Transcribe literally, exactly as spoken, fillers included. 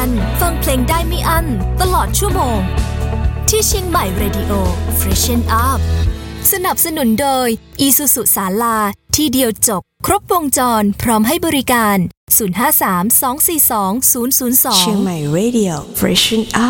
วันฟังเพลงได้ไม่อั้นตลอดชั่วโมงที่เชียงใหม่ Radio Freshen Up สนับสนุนโดย Isuzu ศาลาที่เดียวจบครบวงจรพร้อมให้บริการศูนย์ ห้า สาม สอง สี่ สอง ศูนย์ ศูนย์ สองเชียงใหม่ Radio Freshen Up